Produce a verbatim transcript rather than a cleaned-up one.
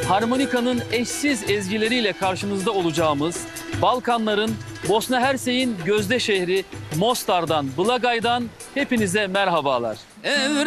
harmonikanın eşsiz ezgileriyle karşınızda olacağımız Balkanların, Bosna Hersek'in gözde şehri Mostar'dan, Blagaj'dan hepinize merhabalar.